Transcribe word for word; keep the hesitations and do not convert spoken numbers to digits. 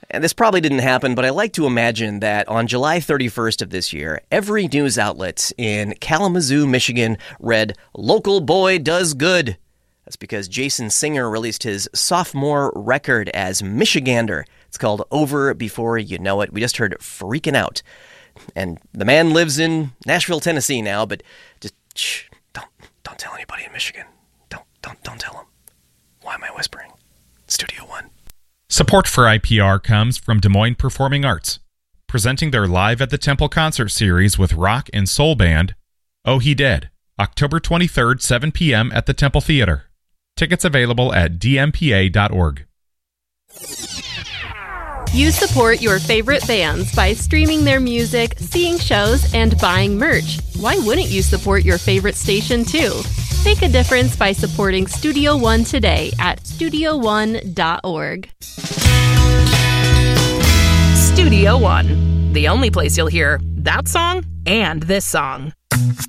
And this probably didn't happen, but I like to imagine that on July thirty-first of this year, every news outlet in Kalamazoo, Michigan read, "Local boy does good." That's because Jason Singer released his sophomore record as Michigander. It's called Over Before You Know It. We just heard Freaking Out. And the man lives in Nashville, Tennessee now, but just shh, don't don't tell anybody in Michigan. Don't don't don't tell them. Why am I whispering? Studio One. Support for I P R comes from Des Moines Performing Arts, presenting their Live at the Temple concert series with rock and soul band Oh He Dead, October twenty-third, seven p.m. at the Temple Theater. Tickets available at d m p a dot org. You support your favorite bands by streaming their music, seeing shows, and buying merch. Why wouldn't you support your favorite station too? Make a difference by supporting Studio One today at studio one dot org. Studio One, the only place you'll hear that song and this song.